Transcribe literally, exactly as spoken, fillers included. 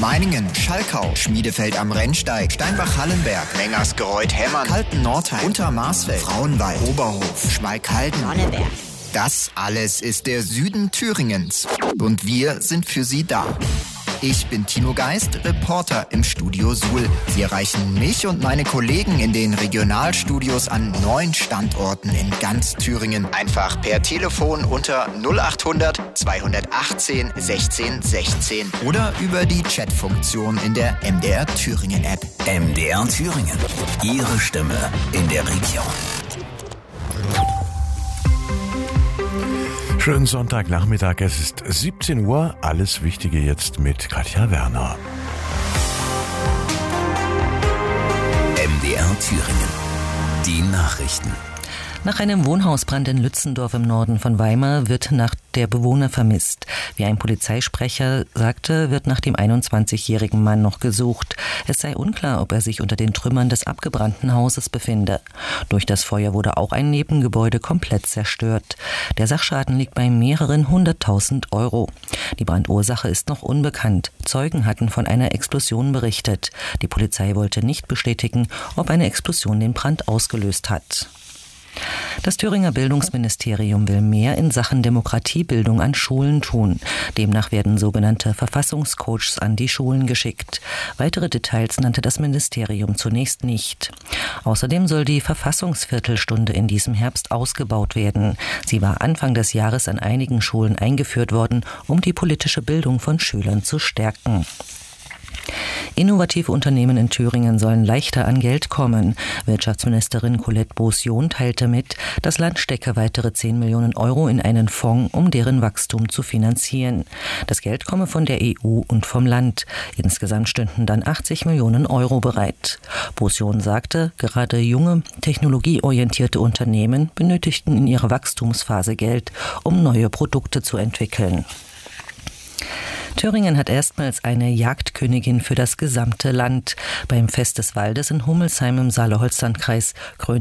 Meiningen, Schalkau, Schmiedefeld am Rennsteig, Steinbach-Hallenberg, Mengersgereuth-Hemmern, Kalten-Nordheim, Untermarsfeld, Frauenwald, Oberhof, Schmalkalden, Sonneberg. Das alles ist der Süden Thüringens. Und wir sind für Sie da. Ich bin Tino Geist, Reporter im Studio Suhl. Sie erreichen mich und meine Kollegen in den Regionalstudios an neun Standorten in ganz Thüringen. Einfach per Telefon unter null achthundert zweihundertachtzehn sechzehn sechzehn oder über die Chatfunktion in der M D R Thüringen App. M D R Thüringen. Ihre Stimme in der Region. Schönen Sonntagnachmittag, es ist siebzehn Uhr. Alles Wichtige jetzt mit Katja Werner. M D R Thüringen. Die Nachrichten. Nach einem Wohnhausbrand in Lützendorf im Norden von Weimar wird nach der Bewohner vermisst. Wie ein Polizeisprecher sagte, wird nach dem einundzwanzigjährigen Mann noch gesucht. Es sei unklar, ob er sich unter den Trümmern des abgebrannten Hauses befinde. Durch das Feuer wurde auch ein Nebengebäude komplett zerstört. Der Sachschaden liegt bei mehreren hunderttausend Euro. Die Brandursache ist noch unbekannt. Zeugen hatten von einer Explosion berichtet. Die Polizei wollte nicht bestätigen, ob eine Explosion den Brand ausgelöst hat. Das Thüringer Bildungsministerium will mehr in Sachen Demokratiebildung an Schulen tun. Demnach werden sogenannte Verfassungscoaches an die Schulen geschickt. Weitere Details nannte das Ministerium zunächst nicht. Außerdem soll die Verfassungsviertelstunde in diesem Herbst ausgebaut werden. Sie war Anfang des Jahres an einigen Schulen eingeführt worden, um die politische Bildung von Schülern zu stärken. Innovative Unternehmen in Thüringen sollen leichter an Geld kommen. Wirtschaftsministerin Colette Beaussion teilte mit, das Land stecke weitere zehn Millionen Euro in einen Fonds, um deren Wachstum zu finanzieren. Das Geld komme von der E U und vom Land. Insgesamt stünden dann achtzig Millionen Euro bereit. Beaussion sagte, gerade junge, technologieorientierte Unternehmen benötigten in ihrer Wachstumsphase Geld, um neue Produkte zu entwickeln. Thüringen hat erstmals eine Jagdkönigin für das gesamte Land. Beim Fest des Waldes in Hummelsheim im Saale-Holzland-Kreis krönte